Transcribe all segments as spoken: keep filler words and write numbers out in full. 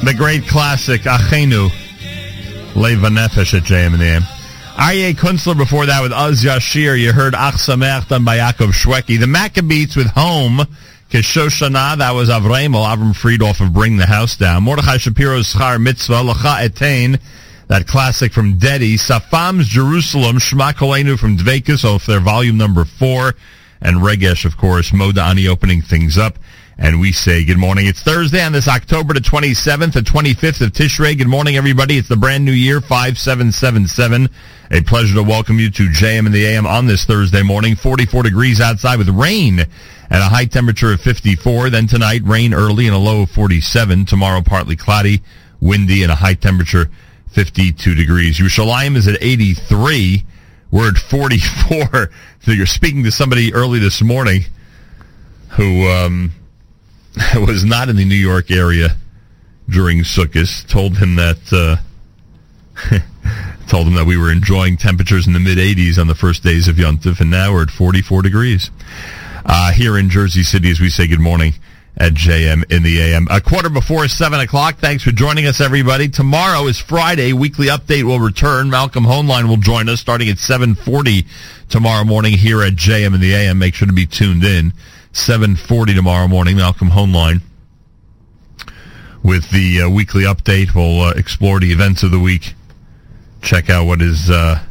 The great classic, Achenu, Leva Nefesh at J M and the A M. Aryeh Kunstler before that with Az Yashir. You heard Ach Sameach done by Yaakov Shweki. The Maccabees with Home, Keshoshana, that was Avremel, Avram Friedhoff of Bring the House Down. Mordechai Shapiro's Schar Mitzvah, Lacha Etain, that classic from Dedi. Safam's Jerusalem, Shema Kolenu from Dveikus, off their volume number four. And Regesh, of course, Moda Ani opening things up. And we say good morning. It's Thursday on this October the twenty-seventh, the twenty-fifth of Tishrei. Good morning, everybody. It's the brand new year, five seven seven seven. A pleasure to welcome you to J M and the A M on this Thursday morning. forty-four degrees outside with rain and a high temperature of fifty-four. Then tonight, rain early and a low of forty-seven. Tomorrow, partly cloudy, windy, and a high temperature fifty-two degrees. Yerushalayim is at eighty-three. We're at forty-four. So you're speaking to somebody early this morning who um, was not in the New York area during Sukkot. Told him that uh, told him that we were enjoying temperatures in the mid eighties on the first days of Yom Tov, and now we're at forty-four degrees. Uh, here in Jersey City, as we say good morning at J M in the A M. A quarter before seven o'clock. Thanks for joining us, everybody. Tomorrow is Friday. Weekly Update will return. Malcolm Hoenlein will join us starting at seven forty tomorrow morning here at J M in the A M. Make sure to be tuned in. seven forty tomorrow morning. Malcolm Hoenlein with the uh, Weekly Update. We'll uh, explore the events of the week. Check out what is uh,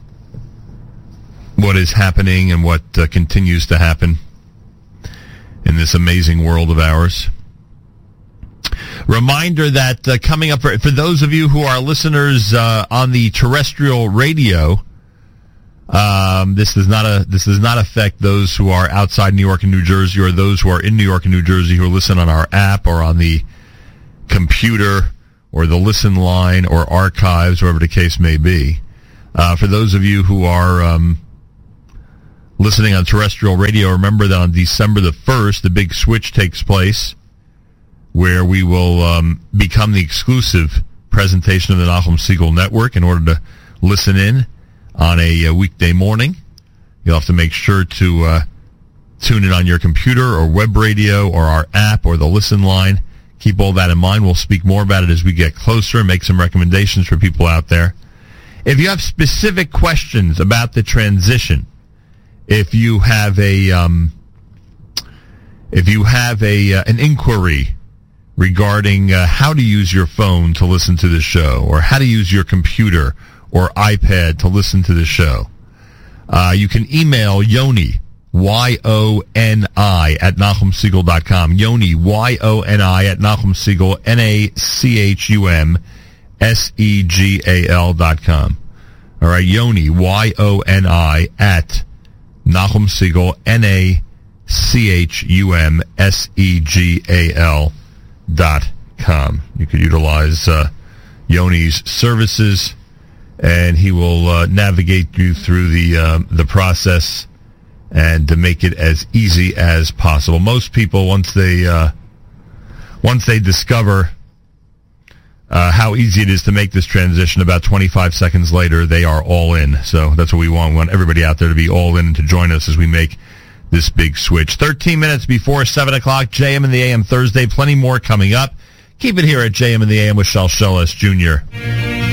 what is happening and what uh, continues to happen in this amazing world of ours. Reminder that uh, coming up, for, for those of you who are listeners uh, on the terrestrial radio, um, this does not a, this does not affect those who are outside New York and New Jersey, or those who are in New York and New Jersey who listen on our app or on the computer or the listen line or archives, whatever the case may be. Uh, for those of you who are um, listening on terrestrial radio, remember that on December the first, the big switch takes place where we will um, become the exclusive presentation of the Nachum Segal Network in order to listen in on a, a weekday morning. You'll have to make sure to uh, tune in on your computer or web radio or our app or the listen line. Keep all that in mind. We'll speak more about it as we get closer and make some recommendations for people out there. If you have specific questions about the transition, if you have a um, if you have a uh, an inquiry regarding uh, how to use your phone to listen to the show, or how to use your computer or iPad to listen to the show, uh, you can email Yoni, Y O N I, at Nachum Segal dot com. Yoni, Y O N I, at Nachum Segal, N A C H U M S E G A L dot com. All right, Yoni, Y O N I, at Nachum Segal, N A C H U M S E G A L dot com. You could utilize uh, Yoni's services, and he will uh, navigate you through the uh, the process and to make it as easy as possible. Most people, once they uh, once they discover uh, how easy it is to make this transition, about twenty-five seconds later, they are all in. So that's what we want. We want everybody out there to be all in, to join us as we make this big switch. thirteen minutes before seven o'clock, J M in the A M Thursday. Plenty more coming up. Keep it here at J M in the A M with Shalshelis Junior